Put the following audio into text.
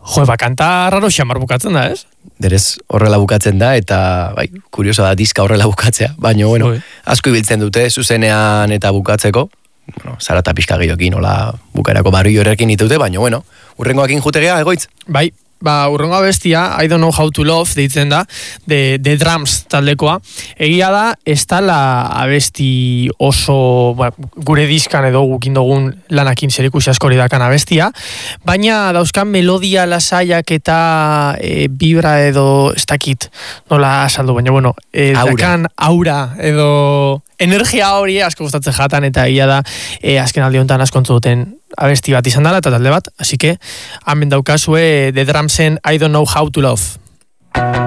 Jo, kanta raro xamar bukatzen da, ez? Derez horrela bukatzen da, eta bai, kurioso da diska horrela bukatzea, baina bueno, asko ibiltzen dute, zuzenean eta bukatzeko, bueno, zarata pixka gehiokin, hola bukaerako barrio horrekin ditute, baina bueno, urrengoakin jutegea, Egoitz? Bai, urrengo abestia, I don't know how to love, deitzen da, The Drums taldekoa. Egia da, ez dala abesti oso, gure diskan edo gukin dugun lanakin zerikusi askori dakan abestia, baina dauzkan melodia lasaiak eta vibra edo ez dakit nola asaldu, baina bueno, dakan aura edo energia hori asko gustatzen jatan, eta egia da azken aldi honetan askontzu duten abesti bat izan dela eta talde bat, así que hemen daukazue The Drumsen I don't know how to love.